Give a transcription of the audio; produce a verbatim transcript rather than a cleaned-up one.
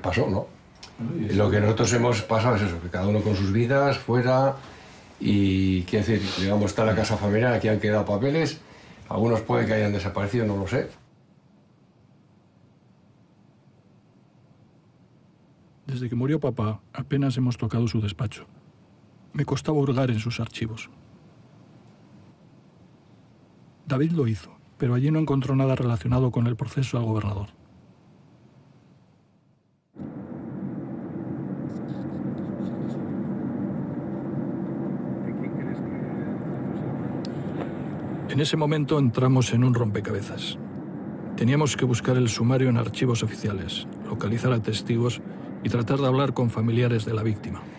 pasó, ¿no? Y lo que nosotros hemos pasado es eso, que cada uno con sus vidas, fuera, y quiero decir, digamos, está la casa familiar, aquí han quedado papeles, algunos pueden que hayan desaparecido, no lo sé. Desde que murió papá, apenas hemos tocado su despacho. Me costaba hurgar en sus archivos. David lo hizo, pero allí no encontró nada relacionado con el proceso al gobernador. En ese momento entramos en un rompecabezas. Teníamos que buscar el sumario en archivos oficiales, localizar a testigos y tratar de hablar con familiares de la víctima.